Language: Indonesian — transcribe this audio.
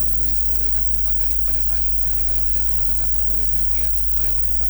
Cornelius memberikan umpan tadi kepada Tani. Tani kali ini diacungkan David Melewilkia melewati satu